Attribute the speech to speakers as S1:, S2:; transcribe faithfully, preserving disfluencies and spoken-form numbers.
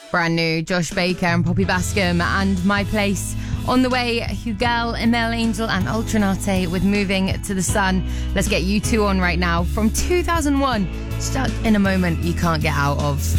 S1: Brand new, Josh Baker and Poppy Bascom and My Place. On the way, Hugel, Emel Angel and Ultranate with Moving to the Sun. Let's get you two on right now from two thousand one. Stuck in a moment you can't get out of.